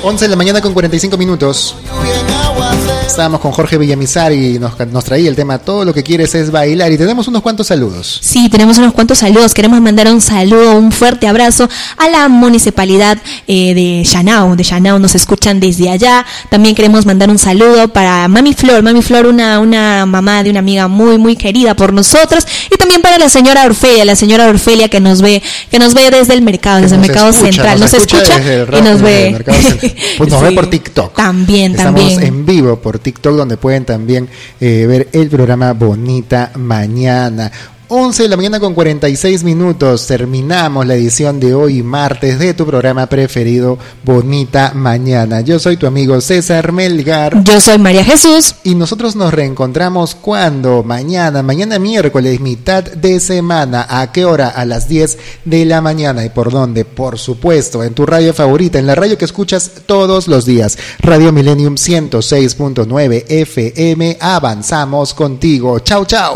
11 de la mañana con 45 minutos. Estábamos con Jorge Villamizar y nos traía el tema Todo lo que quieres es bailar. Y tenemos unos cuantos saludos. Sí, tenemos unos cuantos saludos. Queremos mandar un saludo, un fuerte abrazo a la municipalidad de Llanao. De Llanao nos escuchan desde allá. También queremos mandar un saludo para Mami Flor. Mami Flor, una mamá de una amiga muy, muy querida por nosotros. Y también para la señora Orfelia que nos ve desde el mercado, desde el mercado central. Nos escucha y nos ve. Pues nos ve por TikTok. También. Estamos en vivo por TikTok, donde pueden también ver el programa Bonita Mañana. 11 de la mañana con 46 minutos. Terminamos la edición de hoy martes de tu programa preferido Bonita Mañana. Yo soy tu amigo César Melgar. Yo soy María Jesús. Y nosotros nos reencontramos cuando mañana miércoles, mitad de semana. ¿A qué hora? A las 10 de la mañana. ¿Y por dónde? Por supuesto, en tu radio favorita, en la radio que escuchas todos los días. Radio Millennium 106.9 FM. Avanzamos contigo. Chau, chau.